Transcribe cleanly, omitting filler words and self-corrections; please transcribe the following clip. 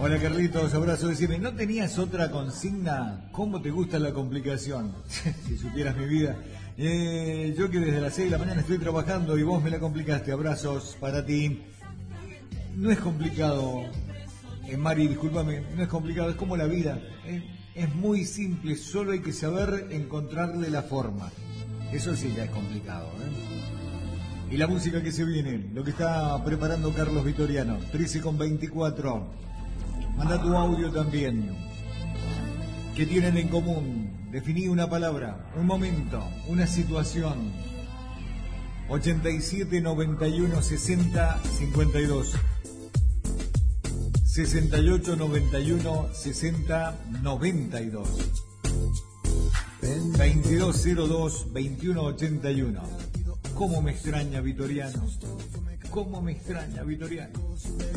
Hola Carlitos, abrazo. Decime, ¿no tenías otra consigna? ¿Cómo te gusta la complicación? Si supieras mi vida. Yo que desde las 6 de la mañana estoy trabajando y vos me la complicaste. Abrazos para ti. No es complicado, Mari, discúlpame, no es complicado, es como la vida. Es muy simple, solo hay que saber encontrarle la forma. Eso sí ya es complicado, Y la música que se viene, lo que está preparando Carlos Vitoriano, 13:24. Manda tu audio también. ¿Qué tienen en común? Definí una palabra, un momento, una situación. 87 91 60 52. 68 91 60 92. 2202 2181. ¿Cómo me extraña Vitoriano? ¿Cómo me extraña Vitoriano?